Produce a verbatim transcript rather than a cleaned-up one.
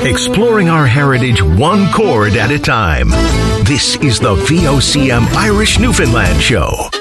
exploring our heritage one chord at a time. This is the V O C M Irish Newfoundland Show.